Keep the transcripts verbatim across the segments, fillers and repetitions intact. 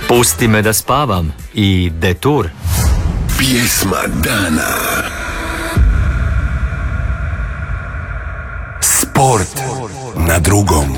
Pusti me da spavam i Detour. Pjesma dana. Sport na drugom.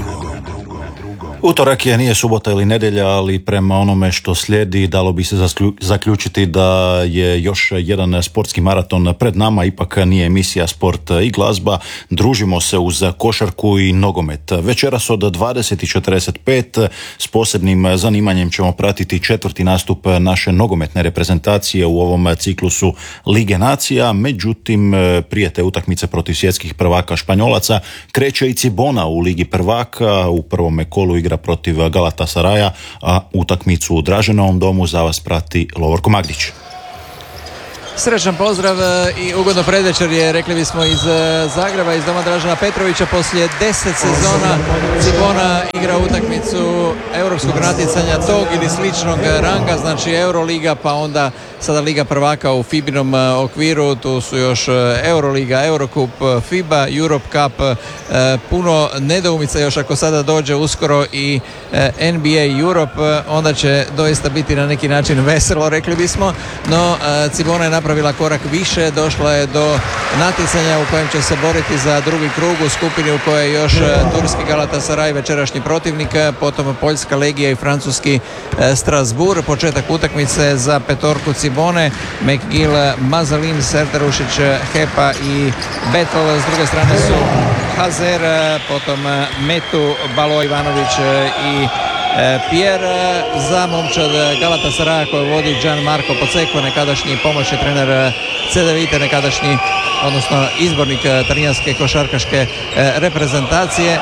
Utorak je, nije subota ili nedjelja, ali prema onome što slijedi dalo bi se zaključiti da je još jedan sportski maraton pred nama. Ipak nije emisija Sport i glazba, družimo se uz košarku i nogomet. Večeras od dvadeset i četrdeset pet s posebnim zanimanjem ćemo pratiti četvrti nastup naše nogometne reprezentacije u ovom ciklusu Lige nacija. Međutim, prije te utakmice protiv svjetskih prvaka Španjolaca kreće i Cibona u Ligi prvaka. U prvome kolu igra protiv Galatasaraja, a utakmicu u Draženovom domu za vas prati Lovorko Magdić. Srećan pozdrav i ugodno predvečer je, rekli bismo, iz Zagreba, iz doma Dražena Petrovića. Poslije deset sezona Cibona igra utakmicu europskog natjecanja tog ili sličnog ranga, znači Euroliga, pa onda sada Liga prvaka u Fibinom okviru. Tu su još Euroliga, Eurocup, FIBA, Europe Cup, puno nedoumica još ako sada dođe uskoro i N B A Europe, onda će doista biti na neki način veselo, rekli bismo, no Cibona je napravila korak više, došla je do natjecanja u kojem će se boriti za drugi krug u skupini u kojoj je još turski Galatasaray, večerašnji protivnik, potom poljska Legija i francuski Strasbourg. Početak utakmice za petorku Cibone, McGill, Mazalin, Serdarušić, Hepa i Betel. S druge strane su Hazer, potom Metu, Balo Ivanović i Pierre. Za momčad Galatasaraya koju vodi Gianmarco Pozzecco, nekadašnji pomoćni trener C D Vite, nekadašnji, odnosno izbornik talijanske košarkaške reprezentacije,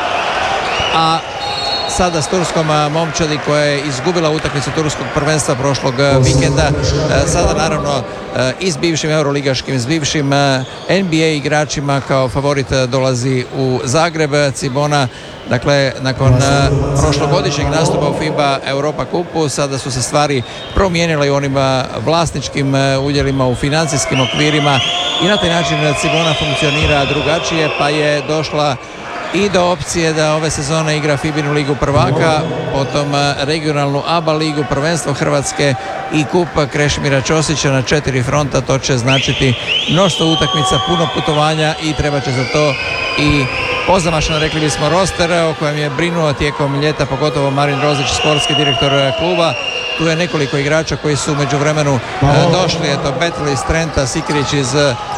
a sada s turskom momčadi koja je izgubila utakmicu turskog prvenstva prošlog vikenda, sada naravno i s bivšim euroligaškim, s bivšim N B A igračima kao favorit dolazi u Zagreb. Cibona, dakle, nakon prošlogodišnjeg nastupa u FIBA Europa kupu, sada su se stvari promijenile i u onim vlasničkim udjelima, u financijskim okvirima, i na taj način Cibona funkcionira drugačije, pa je došla i do opcije da ove sezone igra Fibinu ligu prvaka, potom regionalnu A B A ligu, prvenstvo Hrvatske i kup Krešimira Ćosića na četiri fronta. To će značiti mnoštvo utakmica, puno putovanja i treba će za to i pozamašan, rekli bismo, roster o kojem je brinuo tijekom ljeta, pogotovo Marin Rozić, sportski direktor kluba. Tu je nekoliko igrača koji su u međuvremenu došli, eto Betel iz Trenta, Sikirić iz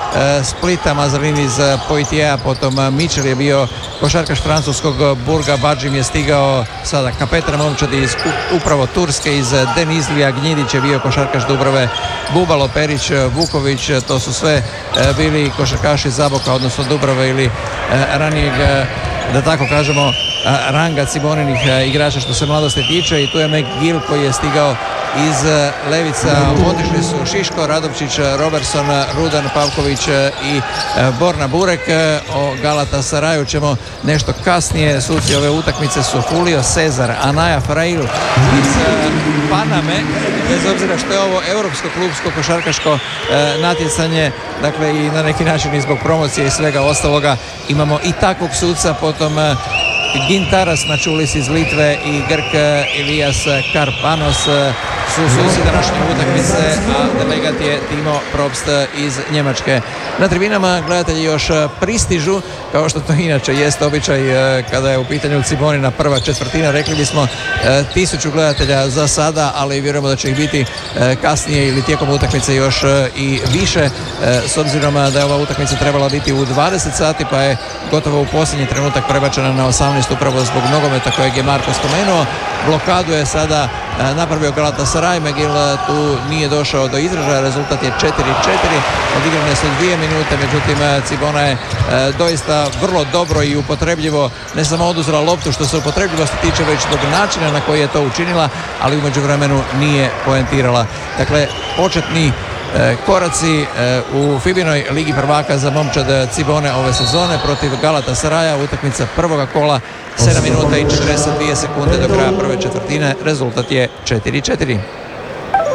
Splita, Mazalin iz Poitiers, potom Mitchell je bio košarkaš francuskog Burga, Badžim je stigao sada kapetan momčadi iz upravo Turske, iz Denizlija, Gnjidić je bio košarkaš Dubrave, Bubalo, Perić, Vuković, to su sve bili košarkaši Zaboka, odnosno Dubrave ili ranijeg, da tako kažemo, ranga Ciboninih igrača što se mladosti tiče. I tu je McGill koji je stigao iz Levica. Otišli su Šiško, Radovčić, Robertson, Rudan, Pavković i Borna Burek. O Galatasaraju ćemo nešto kasnije. Suci ove utakmice su Julio Cezar, Anaya Frail iz Paname. Bez obzira što je ovo europsko klubsko košarkaško natjecanje, dakle i na neki način i zbog promocije i svega ostaloga, imamo i takvog suca. Potom Gintaras Načulis iz Litve i Grk Ilijas Karpanos su suci današnje utakmice, a delegat je Timo Probst iz Njemačke. Na tribinama gledatelji još pristižu, kao što to inače jest običaj kada je u pitanju Cibonina prva četvrtina. Rekli bismo tisuću gledatelja za sada, ali vjerujemo da će ih biti kasnije ili tijekom utakmice još i više, s obzirom da je ova utakmica trebala biti u dvadeset sati, pa je gotovo u posljednji trenutak prebačena na osamnaest upravo zbog nogometa kojeg je Marko spomenuo. Blokadu je sada napravio Galatasaray, McGill tu nije došao do izražaja, rezultat je četiri četiri, odigrane su dvije minute, međutim Cibona je doista vrlo dobro i upotrebljivo ne samo oduzela loptu što se upotrebljivosti tiče, već zbog načina na koji je to učinila, ali u međuvremenu nije poentirala. Dakle, početni koraci u Fibinoj ligi prvaka za momčad Cibone ove sezone protiv Galatasaraya, utakmica prvoga kola, sedam minuta i četrdeset dvije sekunde do kraja prve četvrtine, rezultat je četiri četiri.